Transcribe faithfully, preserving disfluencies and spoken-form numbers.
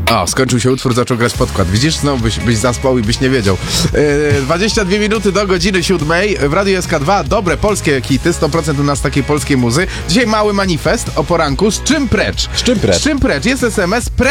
O, skończył się utwór, zaczął grać podkład. Widzisz, znowu byś, byś zaspał i byś nie wiedział. Yy, dwadzieścia dwie minuty do godziny siódmej. W Radiu S K dwa dobre polskie hity, sto procent u nas takiej polskiej muzy. Dzisiaj mały manifest o poranku. Z czym precz? Z czym precz? Z czym precz? Jest es em es. Precz